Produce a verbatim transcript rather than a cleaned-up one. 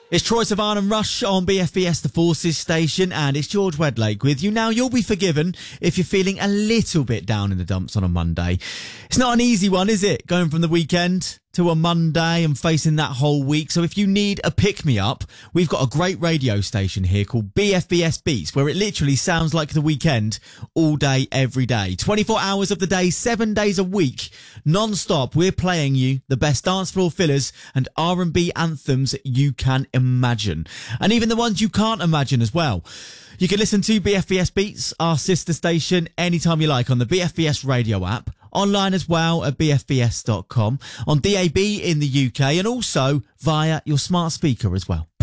It's Troy Sivan and Rush on B F B S The Forces station, and it's George Wedlake with you. Now, you'll be forgiven if you're feeling a little bit down in the dumps on a Monday. It's not an easy one, is it? Going from the weekend to a Monday and facing that whole week. So if you need a pick-me-up, we've got a great radio station here called B F B S Beats, where it literally sounds like the weekend all day, every day. twenty-four hours of the day, seven days a week, non-stop. We're playing you the best dance floor fillers and R and B anthems you can imagine. And even the ones you can't imagine as well. You can listen to B F B S Beats, our sister station, anytime you like on the B F B S radio app. Online as well at b f b s dot com, on D A B in the U K, and also via your smart speaker as well.